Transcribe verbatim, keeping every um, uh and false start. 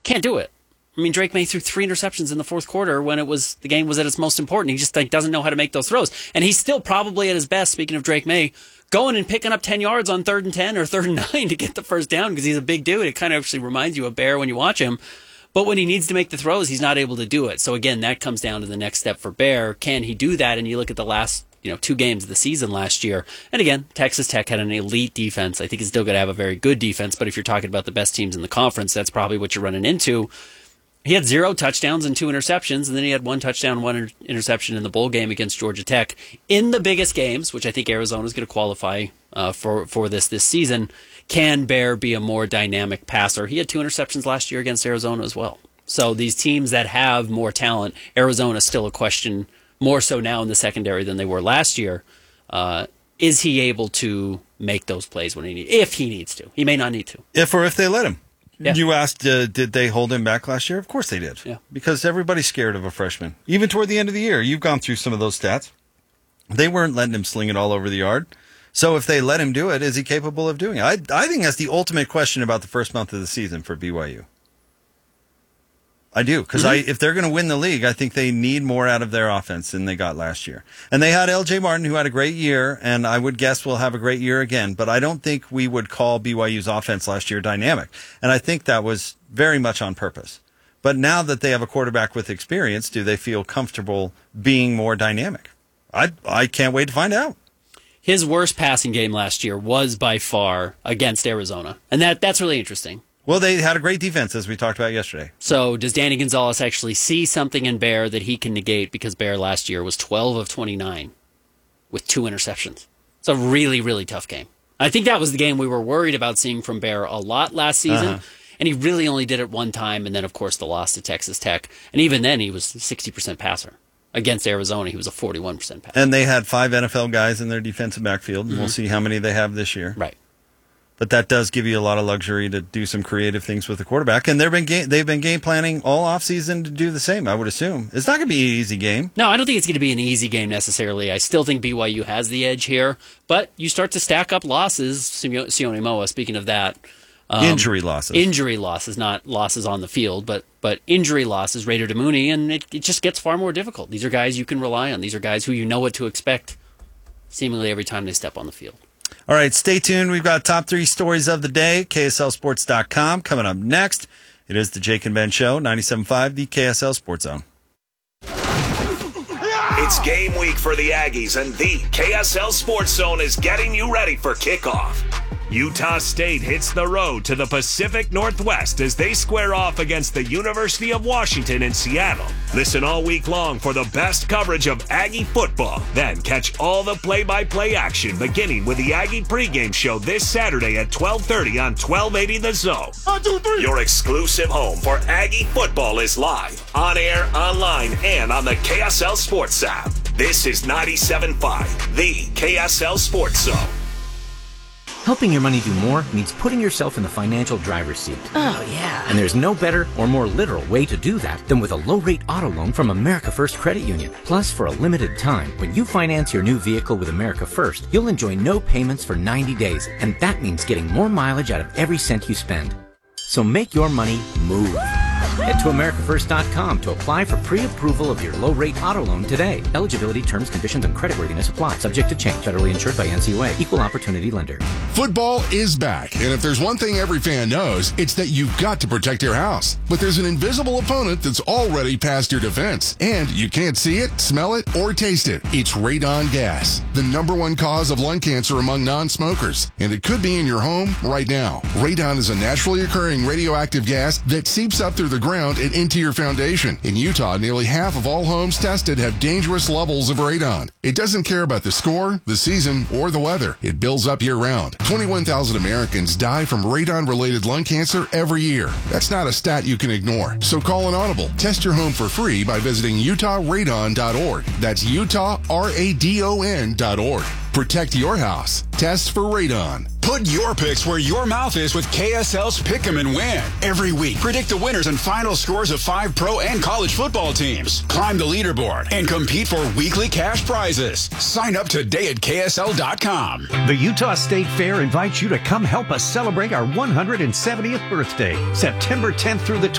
Can't do it. I mean, Drake May threw three interceptions in the fourth quarter when it was the game was at its most important. He just like doesn't know how to make those throws. And he's still probably at his best, speaking of Drake May, going and picking up ten yards on third and ten or third and nine to get the first down because he's a big dude. It kind of actually reminds you of Bear when you watch him. But when he needs to make the throws, he's not able to do it. So again, that comes down to the next step for Bear. Can he do that? And you look at the last you know two games of the season last year. And again, Texas Tech had an elite defense. I think it's still going to have a very good defense. But if you're talking about the best teams in the conference, that's probably what you're running into. He had zero touchdowns and two interceptions, and then he had one touchdown, one inter- interception in the bowl game against Georgia Tech. In the biggest games, which I think Arizona is going to qualify uh, for, for this this season, can Bear be a more dynamic passer? He had two interceptions last year against Arizona as well. So these teams that have more talent, Arizona is still a question, more so now in the secondary than they were last year. Uh, is he able to make those plays when he need, if he needs to? He may not need to. If or if they let him. Yeah. You asked, uh, did they hold him back last year? Of course they did. Yeah. Because everybody's scared of a freshman. Even toward the end of the year, you've gone through some of those stats. They weren't letting him sling it all over the yard. So if they let him do it, is he capable of doing it? I, I think that's the ultimate question about the first month of the season for B Y U. I do, because mm-hmm. I if they're going to win the league, I think they need more out of their offense than they got last year. And they had L J Martin, who had a great year, and I would guess will have a great year again. But I don't think we would call B Y U's offense last year dynamic. And I think that was very much on purpose. But now that they have a quarterback with experience, do they feel comfortable being more dynamic? I I can't wait to find out. His worst passing game last year was by far against Arizona. And that that's really interesting. Well, they had a great defense, as we talked about yesterday. So does Danny Gonzalez actually see something in Bear that he can negate, because Bear last year was twelve of twenty-nine with two interceptions? It's a really, really tough game. I think that was the game we were worried about seeing from Bear a lot last season, uh-huh. and he really only did it one time, and then, of course, the loss to Texas Tech. And even then, he was a sixty percent passer. Against Arizona, he was a forty-one percent passer. And they had five N F L guys in their defensive backfield, and mm-hmm. we'll see how many they have this year. Right. But that does give you a lot of luxury to do some creative things with the quarterback. And they've been game, they've been game planning all offseason to do the same, I would assume. It's not going to be an easy game. No, I don't think it's going to be an easy game necessarily. I still think B Y U has the edge here. But you start to stack up losses. Sione Moa, speaking of that. Um, injury losses. Injury losses, not losses on the field, but but injury losses, Raider Demooney, and it, it just gets far more difficult. These are guys you can rely on. These are guys who you know what to expect seemingly every time they step on the field. All right, stay tuned. We've got top three stories of the day, K S L Sports dot com. Coming up next, it is the Jake and Ben Show, ninety-seven point five, the K S L Sports Zone. It's game week for the Aggies, and the K S L Sports Zone is getting you ready for kickoff. Utah State hits the road to the Pacific Northwest as they square off against the University of Washington in Seattle. Listen all week long for the best coverage of Aggie football. Then catch all the play-by-play action, beginning with the Aggie pregame show this Saturday at twelve thirty on twelve eighty The Zone. One, two, three. Your exclusive home for Aggie football is live, on air, online, and on the K S L Sports app. This is ninety-seven point five, the K S L Sports Zone. Helping your money do more means putting yourself in the financial driver's seat. Oh, yeah. And there's no better or more literal way to do that than with a low-rate auto loan from America First Credit Union. Plus, for a limited time, when you finance your new vehicle with America First, you'll enjoy no payments for ninety days, and that means getting more mileage out of every cent you spend. So make your money move. Head to America First dot com to apply for pre-approval of your low-rate auto loan today. Eligibility, terms, conditions, and creditworthiness apply. Subject to change. Federally insured by N C U A. Equal Opportunity Lender. Football is back, and if there's one thing every fan knows, it's that you've got to protect your house. But there's an invisible opponent that's already past your defense, and you can't see it, smell it, or taste it. It's radon gas, the number one cause of lung cancer among non-smokers, and it could be in your home right now. Radon is a naturally occurring radioactive gas that seeps up through the ground and into your foundation. In Utah, nearly half of all homes tested have dangerous levels of radon. It doesn't care about the score, the season, or the weather. It builds up year-round. twenty-one thousand Americans die from radon-related lung cancer every year. That's not a stat you can ignore. So call an audible. Test your home for free by visiting Utah Radon dot org. That's Utah R A D O N dot org. Protect your house. Test for radon. Put your picks where your mouth is with K S L's Pick 'em and Win. Every week, predict the winners and final scores of five pro and college football teams. Climb the leaderboard and compete for weekly cash prizes. Sign up today at K S L dot com. The Utah State Fair invites you to come help us celebrate our one hundred seventieth birthday, September tenth through the